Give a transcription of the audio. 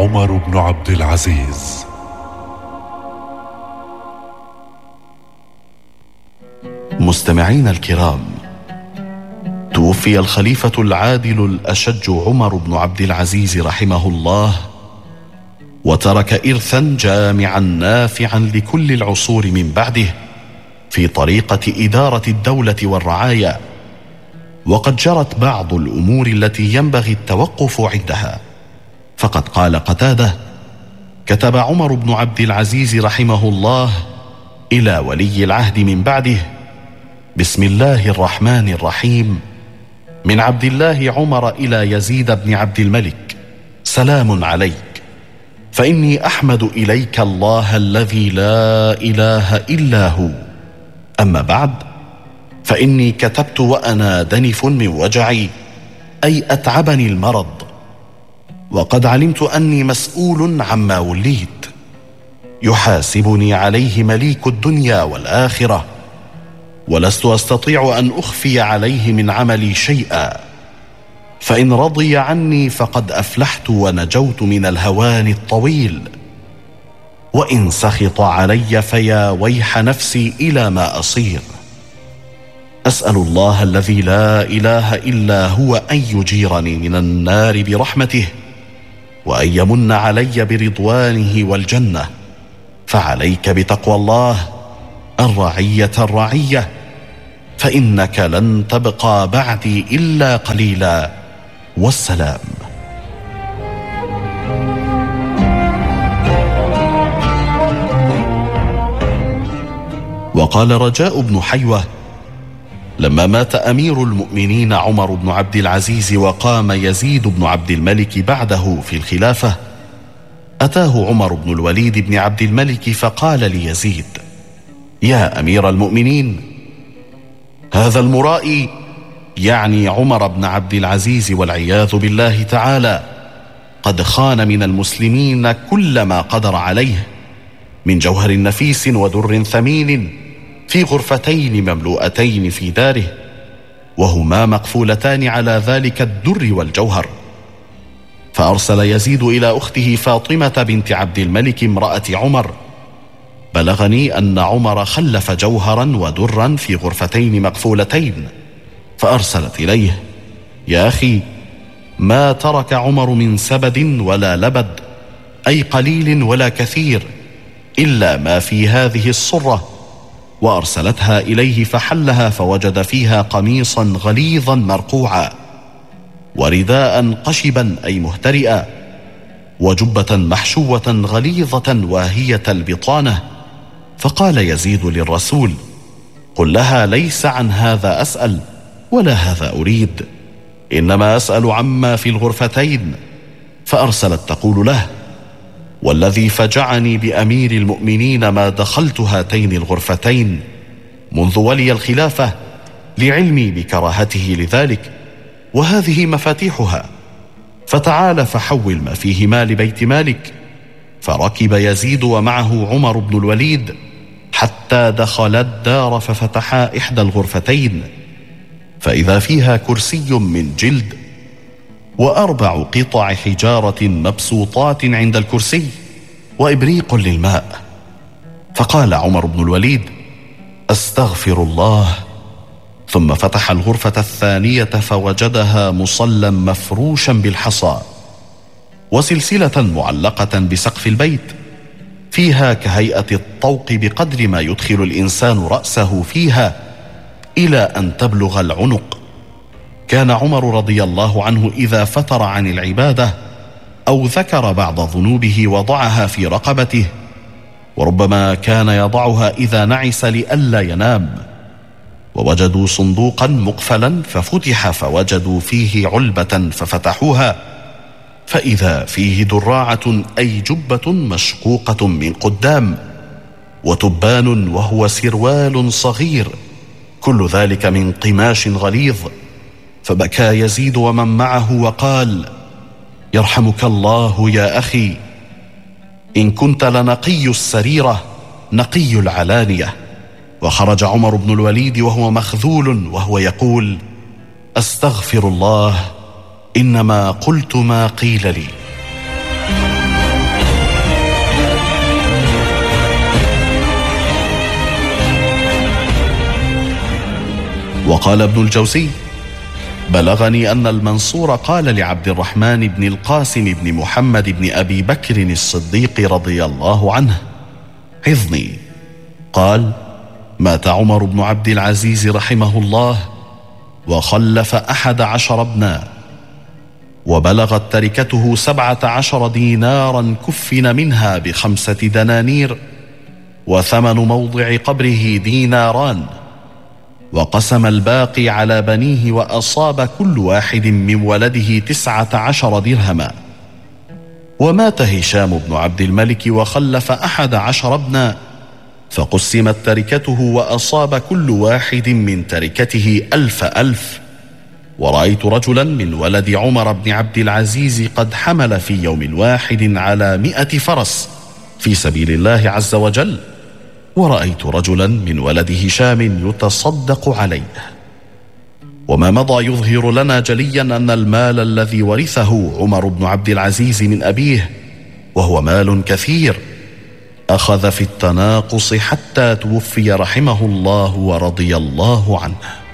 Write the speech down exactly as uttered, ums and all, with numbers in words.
عمر بن عبد العزيز. مستمعين الكرام، توفي الخليفة العادل الأشج عمر بن عبد العزيز رحمه الله، وترك إرثا جامعا نافعا لكل العصور من بعده في طريقة إدارة الدولة والرعايا. وقد جرت بعض الأمور التي ينبغي التوقف عندها، فقد قال قتادة: كتب عمر بن عبد العزيز رحمه الله إلى ولي العهد من بعده: بسم الله الرحمن الرحيم، من عبد الله عمر إلى يزيد بن عبد الملك، سلام عليك، فإني أحمد إليك الله الذي لا إله إلا هو. أما بعد، فإني كتبت وأنا دنف من وجعي، أي أتعبني المرض، وقد علمت أني مسؤول عما وليت، يحاسبني عليه مليك الدنيا والآخرة، ولست أستطيع أن أخفي عليه من عملي شيئا، فإن رضي عني فقد أفلحت ونجوت من الهوان الطويل، وإن سخط علي فيا ويح نفسي إلى ما أصير. أسأل الله الذي لا إله إلا هو أن يجيرني من النار برحمته، وأن يمن علي برضوانه والجنة. فعليك بتقوى الله الرعية الرعية، فإنك لن تبقى بعدي إلا قليلا، والسلام. وقال رجاء بن حيوة: لما مات أمير المؤمنين عمر بن عبد العزيز وقام يزيد بن عبد الملك بعده في الخلافة، أتاه عمر بن الوليد بن عبد الملك فقال ليزيد: يا أمير المؤمنين، هذا المرائي، يعني عمر بن عبد العزيز والعياذ بالله تعالى، قد خان من المسلمين كل ما قدر عليه من جوهر نفيس ودر ثمين في غرفتين مملوءتين في داره، وهما مقفولتان على ذلك الدر والجوهر. فأرسل يزيد إلى أخته فاطمة بنت عبد الملك امرأة عمر: بلغني أن عمر خلف جوهرا ودرا في غرفتين مقفولتين. فأرسلت إليه: يا أخي، ما ترك عمر من سبد ولا لبد، أي قليل ولا كثير، إلا ما في هذه الصرة. وأرسلتها إليه فحلها فوجد فيها قميصا غليظا مرقوعا، ورداء قشبا أي مهترئا، وجبة محشوة غليظة واهية البطانة. فقال يزيد للرسول: قل لها ليس عن هذا أسأل ولا هذا أريد، إنما أسأل عما في الغرفتين. فأرسلت تقول له: والذي فجعني بأمير المؤمنين ما دخلت هاتين الغرفتين منذ ولي الخلافة، لعلمي بكراهته لذلك، وهذه مفاتيحها، فتعال فحول ما فيهما لبيت مالك. فركب يزيد ومعه عمر بن الوليد حتى دخلا الدار، ففتحا إحدى الغرفتين، فإذا فيها كرسي من جلد وأربع قطع حجارة مبسوطات عند الكرسي، وإبريق للماء. فقال عمر بن الوليد: أستغفر الله. ثم فتح الغرفة الثانية فوجدها مصلا مفروشا بالحصى، وسلسلة معلقة بسقف البيت فيها كهيئة الطوق بقدر ما يدخل الإنسان رأسه فيها إلى أن تبلغ العنق. كان عمر رضي الله عنه إذا فتر عن العبادة أو ذكر بعض ذنوبه وضعها في رقبته، وربما كان يضعها إذا نعس لئلا ينام. ووجدوا صندوقا مقفلا ففتح فوجدوا فيه علبة ففتحوها، فإذا فيه دراعة أي جبة مشقوقة من قدام، وتبان وهو سروال صغير، كل ذلك من قماش غليظ. فبكى يزيد ومن معه وقال: يرحمك الله يا أخي، إن كنت لنقي السريرة نقي العلانية. وخرج عمر بن الوليد وهو مخذول وهو يقول: أستغفر الله، إنما قلت ما قيل لي. وقال ابن الجوزي: بلغني أن المنصور قال لعبد الرحمن بن القاسم بن محمد بن أبي بكر الصديق رضي الله عنه: عظني. قال: مات عمر بن عبد العزيز رحمه الله وخلف أحد عشر ابنا، وبلغت تركته سبعة عشر دينارا كفن منها بخمسة دنانير، وثمن موضع قبره ديناران، وقسم الباقي على بنيه، وأصاب كل واحد من ولده تسعة عشر درهما. ومات هشام بن عبد الملك وخلف أحد عشر ابنا، فقسمت تركته وأصاب كل واحد من تركته ألف ألف. ورأيت رجلا من ولد عمر بن عبد العزيز قد حمل في يوم واحد على مئة فرس في سبيل الله عز وجل، ورأيت رجلا من ولد هشام يتصدق عليه. وما مضى يظهر لنا جليا أن المال الذي ورثه عمر بن عبد العزيز من أبيه، وهو مال كثير، أخذ في التناقص حتى توفي رحمه الله ورضي الله عنه.